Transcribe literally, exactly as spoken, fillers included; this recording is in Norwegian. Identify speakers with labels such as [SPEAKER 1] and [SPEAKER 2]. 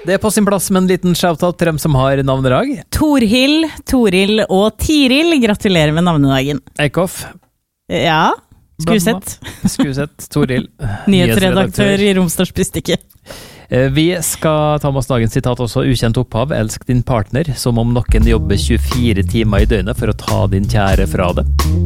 [SPEAKER 1] Det er på sin plass med en liten shoutout til dem som har navnedag.
[SPEAKER 2] Torhild, Toril og Tiril, gratulerer med navnedagen.
[SPEAKER 1] Eikhoff.
[SPEAKER 2] Ja, Skuseth.
[SPEAKER 1] Skuseth, Toril.
[SPEAKER 2] Nyhetsredaktør i Romsdals Budstikke.
[SPEAKER 1] Vi skal ta med oss dagens sitat også. Ukjent opphav, elsk din partner, som om noen jobber tjuefire timer i døgnet for å ta din kjære fra det.